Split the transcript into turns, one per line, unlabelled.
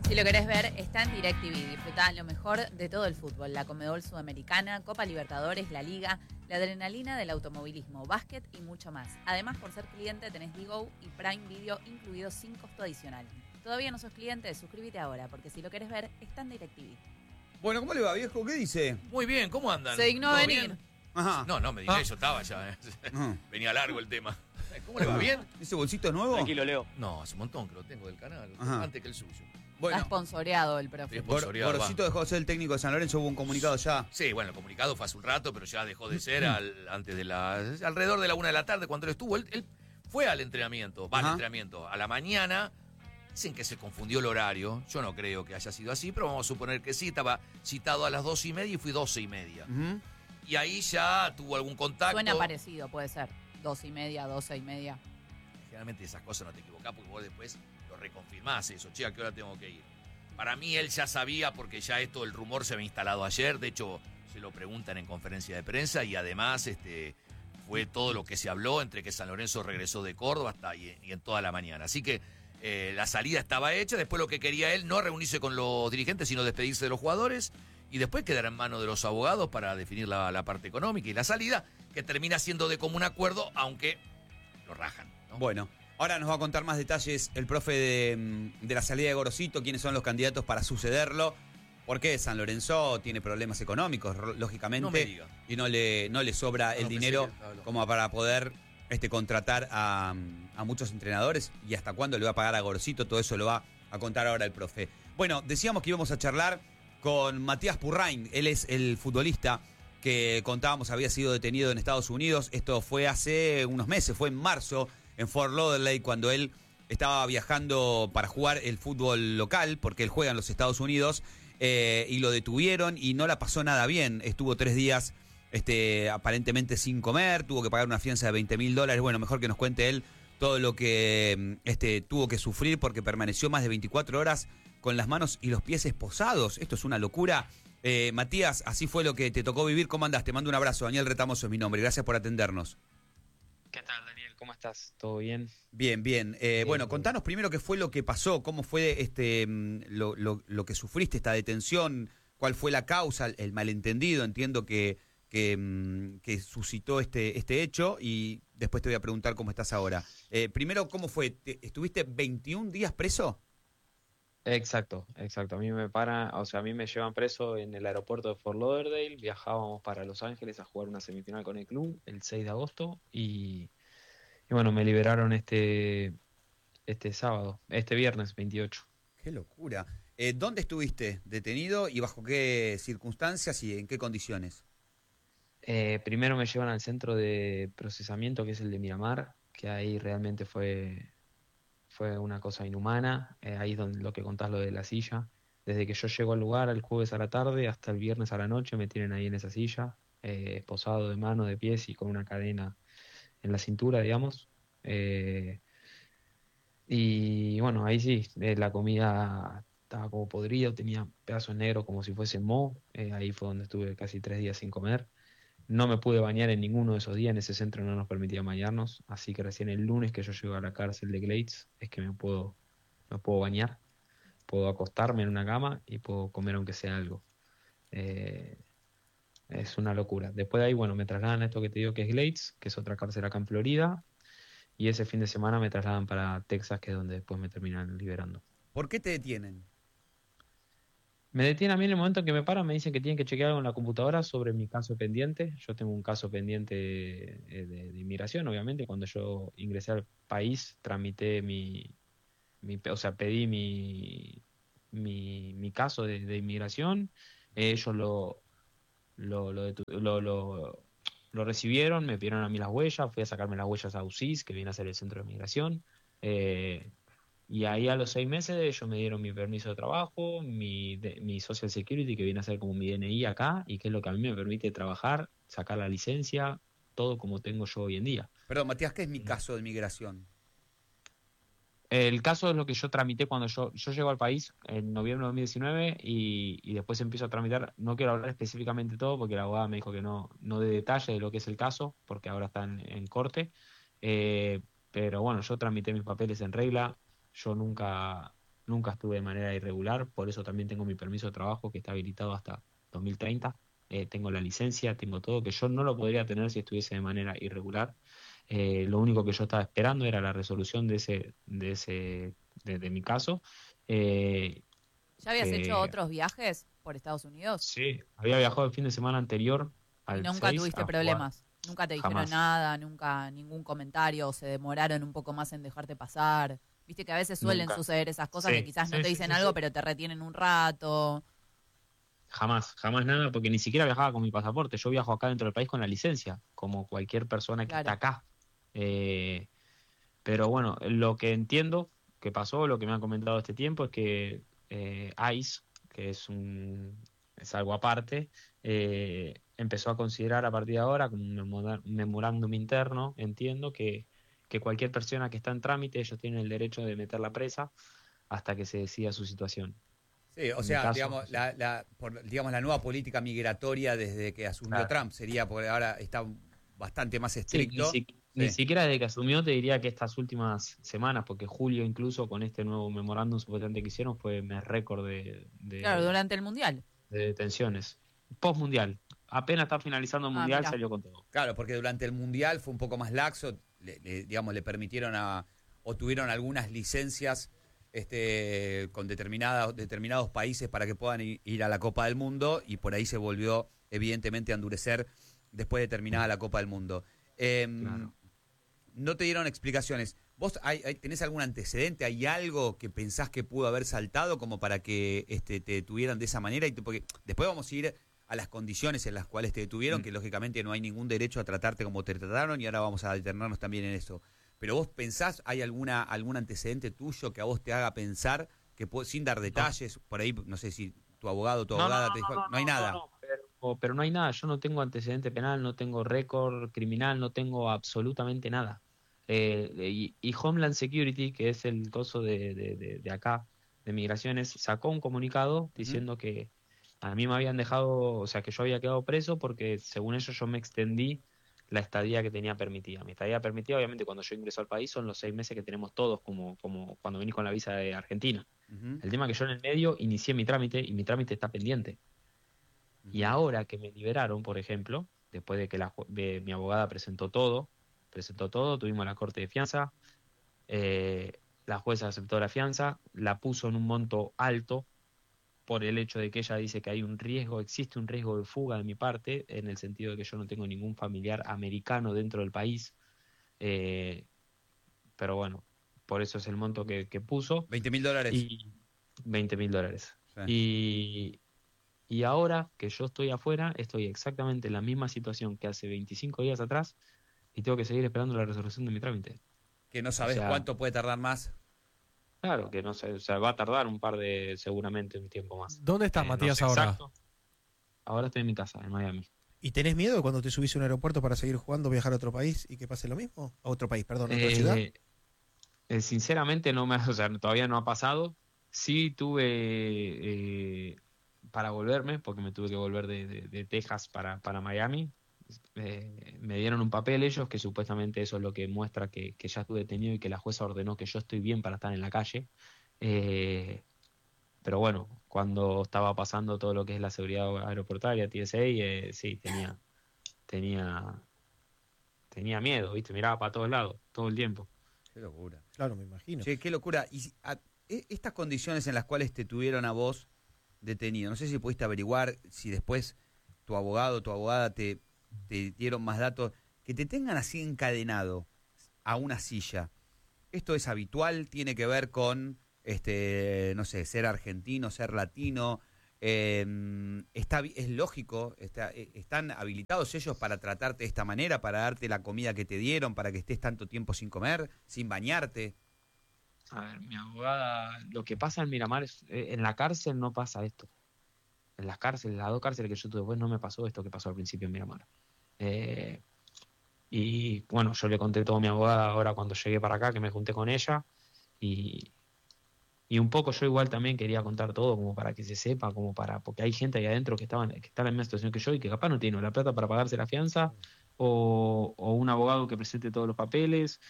Si lo querés ver, está en DirecTV. Disfrutá lo mejor de todo el fútbol. La Conmebol Sudamericana, Copa Libertadores, la Liga, la adrenalina del automovilismo, básquet y mucho más. Además, por ser cliente tenés Digo y Prime Video incluidos sin costo adicional. ¿Todavía no sos cliente? Suscríbete ahora, porque si lo querés ver, está en DirecTV.
Bueno, ¿cómo le va, viejo? ¿Qué dice?
Muy bien, ¿cómo andan?
Se dignó
¿Todo
venir.
bien?
Ajá.
No, me digné, yo estaba ya. Venía largo el tema. ¿Cómo le va? ¿Bien?
¿Ese bolsito es nuevo?
Tranquilo, Leo.
No, hace un montón que lo tengo del canal.
Ajá.
Antes que el suyo.
Está sponsoreado el profe.
Sí, sponsoreado,
Gorosito dejó de ser el técnico de San Lorenzo, hubo un comunicado ya.
Sí, bueno, el comunicado fue hace un rato, pero ya dejó de ser alrededor de la 1 de la tarde cuando él estuvo. Él fue al entrenamiento, va al entrenamiento a la mañana. Dicen que se confundió el horario. Yo no creo que haya sido así, pero vamos a suponer que sí. Estaba citado a las 2:30 y fui 12:30. Y ahí ya tuvo algún contacto.
Suena parecido, puede ser. 2:30, 12:30.
Generalmente esas cosas no te equivocás porque vos después lo reconfirmás eso. Che, ¿a qué hora tengo que ir? Para mí él ya sabía porque ya el rumor se había instalado ayer. De hecho, se lo preguntan en conferencia de prensa y además fue todo lo que se habló entre que San Lorenzo regresó de Córdoba y en toda la mañana. Así que la salida estaba hecha. Después lo que quería él, no reunirse con los dirigentes, sino despedirse de los jugadores. Y después quedar en manos de los abogados para definir la parte económica y la salida, que termina siendo de común acuerdo, aunque lo rajan, ¿no?
Bueno, ahora nos va a contar más detalles el profe de la salida de Gorosito, quiénes son los candidatos para sucederlo. Porque San Lorenzo tiene problemas económicos, lógicamente,
No me diga.
y no le sobra el dinero como para poder contratar a muchos entrenadores. Y hasta cuándo le va a pagar a Gorosito, todo eso lo va a contar ahora el profe. Bueno, decíamos que íbamos a charlar con Matías Purrain. Él es el futbolista que contábamos había sido detenido en Estados Unidos. Esto fue hace unos meses, fue en marzo, en Fort Lauderdale, cuando él estaba viajando para jugar el fútbol local, porque él juega en los Estados Unidos, y lo detuvieron y no la pasó nada bien. Estuvo 3 días aparentemente sin comer, tuvo que pagar una fianza de $20,000. Bueno, mejor que nos cuente él todo lo que tuvo que sufrir porque permaneció más de 24 horas con las manos y los pies esposados. Esto es una locura. Matías, así fue lo que te tocó vivir. ¿Cómo andás? Te mando un abrazo. Daniel Retamoso es mi nombre. Gracias por atendernos.
¿Qué tal, Daniel? ¿Cómo estás? ¿Todo bien?
Bien, bien. Bueno, contanos primero qué fue lo que pasó, cómo fue lo que sufriste, esta detención, cuál fue la causa, el malentendido. Entiendo que suscitó este hecho y después te voy a preguntar cómo estás ahora. Primero, ¿cómo fue? ¿Estuviste 21 días preso?
Exacto. A mí a mí me llevan preso en el aeropuerto de Fort Lauderdale. Viajábamos para Los Ángeles a jugar una semifinal con el club el 6 de agosto y bueno, me liberaron este viernes 28.
Qué locura. ¿Dónde estuviste detenido y bajo qué circunstancias y en qué condiciones?
Primero me llevan al centro de procesamiento, que es el de Miramar, que ahí realmente fue una cosa inhumana. Ahí es donde lo que contás, lo de la silla. Desde que yo llego al lugar el jueves a la tarde hasta el viernes a la noche me tienen ahí en esa silla, esposado de mano, de pies y con una cadena en la cintura, digamos. Y bueno, ahí sí, la comida estaba como podrido, tenía pedazos negros como si fuese moho. Ahí fue donde estuve casi 3 días sin comer. No me pude bañar en ninguno de esos días, en ese centro no nos permitía bañarnos, así que recién el lunes que yo llego a la cárcel de Glades es que me puedo bañar, puedo acostarme en una cama y puedo comer aunque sea algo. Es una locura. Después de ahí, bueno, me trasladan a esto que te digo que es Glades, que es otra cárcel acá en Florida, y ese fin de semana me trasladan para Texas, que es donde después me terminan liberando.
¿Por qué te detienen?
Me detienen a mí en el momento en que me paran, me dicen que tienen que chequear algo en la computadora sobre mi caso pendiente. Yo tengo un caso pendiente de inmigración, obviamente. Cuando yo ingresé al país, tramité pedí mi caso de inmigración. Ellos lo recibieron, me pidieron a mí las huellas, fui a sacarme las huellas a UCIS, que viene a ser el centro de migración. Y ahí a los 6 meses ellos me dieron mi permiso de trabajo, mi Social Security, que viene a ser como mi DNI acá, y que es lo que a mí me permite trabajar, sacar la licencia, todo como tengo yo hoy en día.
Perdón, Matías, ¿qué es mi caso de migración?
El caso es lo que yo tramité cuando yo llego al país en noviembre de 2019 y después empiezo a tramitar. No quiero hablar específicamente todo porque la abogada me dijo que no dé detalle de lo que es el caso, porque ahora está en corte. Pero bueno, yo tramité mis papeles en regla. Yo nunca nunca estuve de manera irregular, por eso también tengo mi permiso de trabajo que está habilitado hasta 2030. Tengo la licencia, tengo todo, que yo no lo podría tener si estuviese de manera irregular. Lo único que yo estaba esperando era la resolución de mi caso.
¿Ya habías
Que
hecho otros viajes por Estados Unidos?
sí, había viajado el fin de semana anterior
Y
al
nunca
6
tuviste
a jugar.
problemas. Nunca te dijeron
Jamás.
nada, nunca ningún comentario, o se demoraron un poco más en dejarte pasar. Viste que a veces suelen
Nunca.
suceder esas cosas
Sí,
que quizás no
sí,
te
sí,
dicen
sí,
algo,
sí.
pero te retienen un rato.
Jamás nada, porque ni siquiera viajaba con mi pasaporte. Yo viajo acá dentro del país con la licencia, como cualquier persona que
Claro.
está acá. Eh, pero bueno, lo que entiendo que pasó, lo que me han comentado este tiempo, es que ICE, que es algo aparte, empezó a considerar a partir de ahora, como un memorándum interno, entiendo, que cualquier persona que está en trámite, ellos tienen el derecho de meterla presa hasta que se decida su situación.
Sí, o
En mi
sea,
caso,
digamos, digamos, la nueva política migratoria desde que asumió
claro.
Trump sería, porque ahora está bastante más
Sí,
estricto.
ni
Sí.
siquiera desde que asumió, te diría que estas últimas semanas, porque julio incluso con este nuevo memorándum supuestamente que hicieron fue mes récord
Claro, durante el Mundial.
de detenciones. Post mundial, apenas está finalizando el
Ah,
mundial,
mira.
salió con todo.
Claro, porque durante el Mundial fue un poco más laxo, digamos, le permitieron o tuvieron algunas licencias con determinados países para que puedan ir a la Copa del Mundo, y por ahí se volvió evidentemente a endurecer después de terminada la Copa del Mundo.
Claro.
No te dieron explicaciones. ¿Vos tenés algún antecedente? ¿Hay algo que pensás que pudo haber saltado como para que te detuvieran de esa manera? Porque después vamos a ir a las condiciones en las cuales te detuvieron, que lógicamente no hay ningún derecho a tratarte como te trataron, y ahora vamos a detenernos también en eso. Pero vos pensás, ¿hay algún antecedente tuyo que a vos te haga pensar, que sin dar detalles, por ahí, no sé si tu abogado o tu abogada te dijo, no hay nada?
Pero no hay nada. Yo no tengo antecedente penal, no tengo récord criminal, no tengo absolutamente nada. Y Homeland Security, que es el coso de acá, de migraciones, sacó un comunicado diciendo que a mí me habían dejado, o sea, que yo había quedado preso porque según ellos yo me extendí la estadía que tenía permitida. Mi estadía permitida, obviamente, cuando yo ingreso al país son los 6 meses que tenemos todos, como cuando venís con la visa de Argentina.
Ujú.
El tema es que yo en el medio inicié mi trámite y mi trámite está pendiente. Y ahora que me liberaron, por ejemplo, después de que mi abogada presentó todo, tuvimos la corte de fianza, la jueza aceptó la fianza, la puso en un monto alto por el hecho de que ella dice que hay un riesgo, existe un riesgo de fuga de mi parte, en el sentido de que yo no tengo ningún familiar americano dentro del país, pero bueno, por eso es el monto que puso.
$20.000.
Y $20.000.
Sí.
Y ahora que yo estoy afuera, estoy exactamente en la misma situación que hace 25 días atrás y tengo que seguir esperando la resolución de mi trámite.
Que no sabes
O sea,
cuánto puede tardar más.
Claro, que no sé, o sea, va a tardar seguramente un tiempo más.
¿Dónde estás,
No
Matías,
sé
ahora?
exacto. Ahora estoy en mi casa, en Miami.
¿Y tenés miedo de cuando te subís a un aeropuerto para seguir jugando, viajar a otro país y que pase lo mismo? A otro país, perdón, a otra ciudad.
Sinceramente o sea, todavía no ha pasado. Sí tuve para volverme, porque me tuve que volver de Texas para Miami. Me dieron un papel ellos que supuestamente eso es lo que muestra que ya estuve detenido y que la jueza ordenó que yo estoy bien para estar en la calle. Pero bueno, cuando estaba pasando todo lo que es la seguridad aeroportuaria, TSA, sí, tenía miedo, ¿viste? Miraba para todos lados, todo el tiempo.
Qué locura.
Claro, me imagino.
Che, qué locura. Y estas condiciones en las cuales te tuvieron a vos detenido, no sé si pudiste averiguar, si después tu abogado o tu abogada te dieron más datos, que te tengan así encadenado a una silla. ¿Esto es habitual? ¿Tiene que ver con, no sé, ser argentino, ser latino? ¿Es lógico? ¿Están habilitados ellos para tratarte de esta manera, para darte la comida que te dieron, para que estés tanto tiempo sin comer, sin bañarte?
A ver, mi abogada, lo que pasa en Miramar es, en la cárcel no pasa esto. En las cárceles, las 2 cárceles que yo tuve después no me pasó esto que pasó al principio en Miramar. Y bueno, yo le conté todo a mi abogada ahora cuando llegué para acá, que me junté con ella, y un poco yo igual también quería contar todo como para que se sepa, porque hay gente ahí adentro que está en la misma situación que yo y que capaz no tiene la plata para pagarse la fianza, o un abogado que presente todos los papeles,